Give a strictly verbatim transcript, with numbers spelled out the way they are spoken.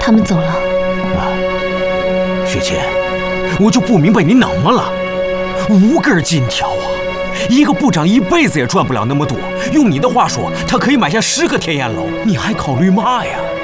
他们走了。 啊，雪琴，我就不明白你怎么了？五根金条啊，一个部长一辈子也赚不了那么多。用你的话说，他可以买下十个天眼楼，你还考虑嘛呀？